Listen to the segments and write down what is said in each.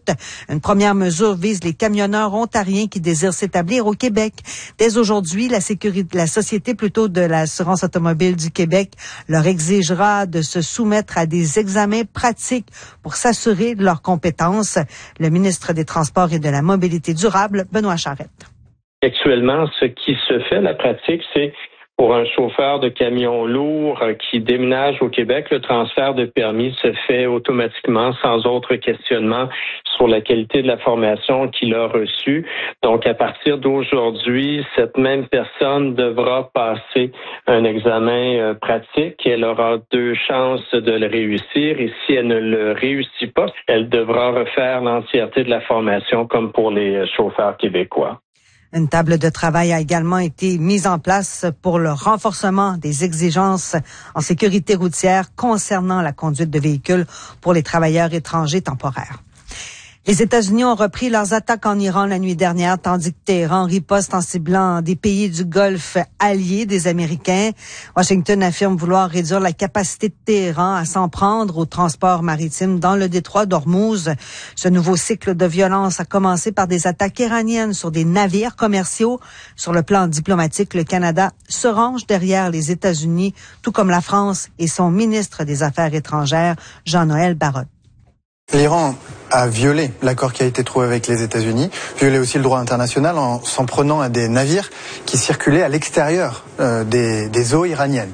route. Une première mesure vise les camionneurs ontariens qui désirent s'établir au Québec. Dès aujourd'hui, la société de l'assurance automobile du Québec leur exigera de se soumettre à des examens pratiques pour s'assurer de leurs compétences. Le ministre des Transports et de la Mobilité durable, Benoît Charette. Actuellement, ce qui se fait, la pratique, c'est pour un chauffeur de camion lourd qui déménage au Québec, le transfert de permis se fait automatiquement sans autre questionnement sur la qualité de la formation qu'il a reçue. Donc, à partir d'aujourd'hui, cette même personne devra passer un examen pratique. Elle aura 2 chances de le réussir et si elle ne le réussit pas, elle devra refaire l'entièreté de la formation comme pour les chauffeurs québécois. Une table de travail a également été mise en place pour le renforcement des exigences en sécurité routière concernant la conduite de véhicules pour les travailleurs étrangers temporaires. Les États-Unis ont repris leurs attaques en Iran la nuit dernière, tandis que Téhéran riposte en ciblant des pays du Golfe alliés des Américains. Washington affirme vouloir réduire la capacité de Téhéran à s'en prendre au transport maritime dans le détroit d'Ormuz. Ce nouveau cycle de violence a commencé par des attaques iraniennes sur des navires commerciaux. Sur le plan diplomatique, le Canada se range derrière les États-Unis, tout comme la France et son ministre des Affaires étrangères, Jean-Noël Barrot. L'Iran a violé l'accord qui a été trouvé avec les États-Unis, violé aussi le droit international en s'en prenant à des navires qui circulaient à l'extérieur des eaux iraniennes.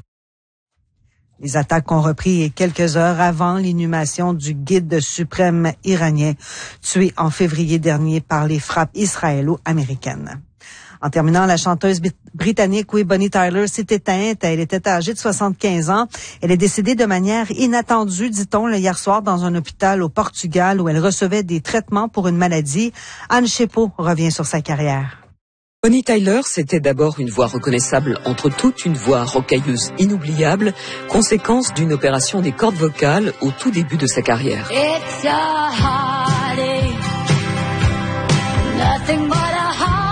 Les attaques ont repris quelques heures avant l'inhumation du guide suprême iranien, tué en février dernier par les frappes israélo-américaines. En terminant, la chanteuse britannique Bonnie Tyler s'est éteinte. Elle était âgée de 75 ans. Elle est décédée de manière inattendue, dit-on, hier soir dans un hôpital au Portugal où elle recevait des traitements pour une maladie. Anne Chépeau revient sur sa carrière. Bonnie Tyler, c'était d'abord une voix reconnaissable entre toutes, une voix rocailleuse inoubliable, conséquence d'une opération des cordes vocales au tout début de sa carrière. It's a heartache, nothing but a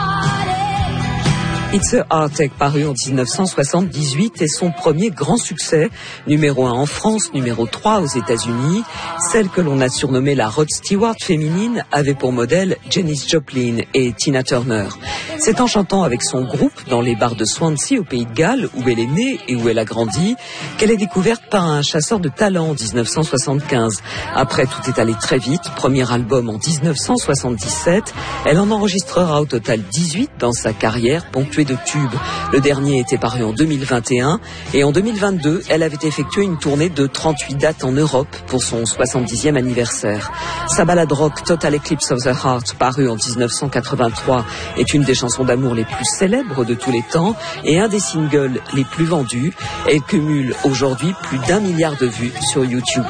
It's a Heartache, paru en 1978, est son premier grand succès, numéro 1 en France, numéro 3 aux États-Unis. Celle que l'on a surnommée la Rod Stewart féminine avait pour modèle Janis Joplin et Tina Turner. C'est en chantant avec son groupe dans les bars de Swansea au Pays de Galles, où elle est née et où elle a grandi, qu'elle est découverte par un chasseur de talent en 1975. Après, tout est allé très vite. Premier album en 1977. Elle en enregistrera au total 18 dans sa carrière, ponctuée de tubes. Le dernier était paru en 2021 et en 2022, elle avait effectué une tournée de 38 dates en Europe pour son 70e anniversaire. Sa ballade rock Total Eclipse of the Heart, parue en 1983, est une des chansons d'amour les plus célèbres de tous les temps et un des singles les plus vendus. Elle cumule aujourd'hui plus d'1 milliard de vues sur YouTube.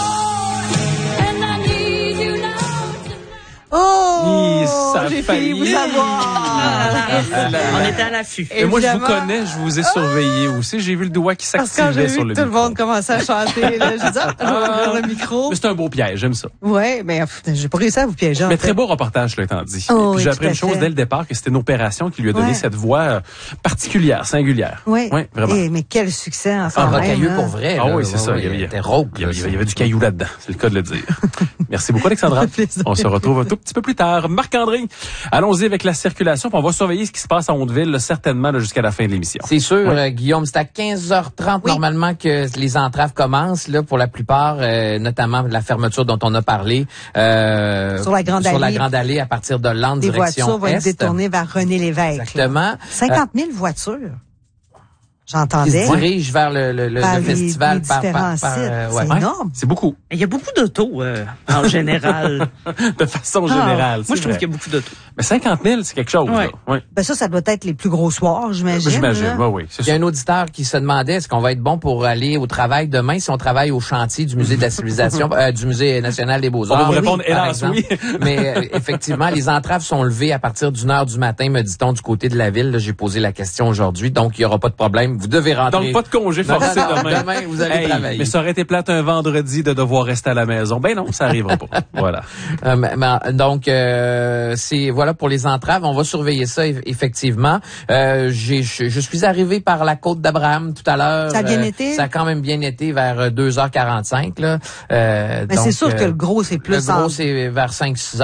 J'ai failli vous avoir. On était à l'affût. Et moi, je vous connais, je vous ai surveillé aussi. J'ai vu le doigt qui s'activait sur le micro. Tout le monde commençait à chanter. Là, je dis, je vais ouvrir le micro. Mais c'est un beau piège, j'aime ça. Oui, mais j'ai pas réussi à vous piéger. Mais très beau reportage, là, étant dit. Oh, puis j'ai oui, appris une chose dès le départ, que c'était une opération qui lui a donné cette voix particulière, singulière. Oui, vraiment. Mais quel succès en Un rocailleux pour vrai. Ah oui, c'est ça. Il y avait du caillou là-dedans, c'est le cas de le dire. Merci beaucoup, Alexandra. On se retrouve un tout petit peu plus tard. Marc-André, allons-y avec la circulation. Puis on va surveiller ce qui se passe à Hauteville, là, certainement là, jusqu'à la fin de l'émission. C'est sûr, Guillaume, c'est à 15h30 normalement que les entraves commencent, là, pour la plupart, notamment la fermeture dont on a parlé sur la Grande Allée à partir de Lande, direction voitures vont être détournées vers René Lévesque. Exactement. 50 000 voitures. J'entendais. Qui se dirigent vers le festival par c'est énorme. C'est beaucoup. Il y a beaucoup d'autos en général. De façon générale. Moi, je trouve qu'il y a beaucoup d'autos. Mais 50 000, c'est quelque chose. Ouais. Là. Oui. Ben ça doit être les plus gros soirs, j'imagine. J'imagine, oui. Il y a un auditeur qui se demandait est-ce qu'on va être bon pour aller au travail demain si on travaille au chantier du Musée de la Civilisation, du Musée national des Beaux-Arts. On va vous répondre, hélas, oui. Mais effectivement, les entraves sont levées à partir d'1h du matin, me dit-on, du côté de la ville. Là, j'ai posé la question aujourd'hui, donc il n'y aura pas de problème. Vous devez rentrer. Donc, pas de congé forcé demain. Demain, vous allez travailler. Mais ça aurait été plate un vendredi de devoir rester à la maison. Ben non, ça arrivera pas. Voilà. Donc, c'est voilà pour les entraves. On va surveiller ça, effectivement. Je suis arrivé par la côte d'Abraham tout à l'heure. Ça a bien été? Ça a quand même bien été vers 2h45. Là. Mais c'est sûr que le gros, c'est plus... Le gros, c'est vers 5-6h.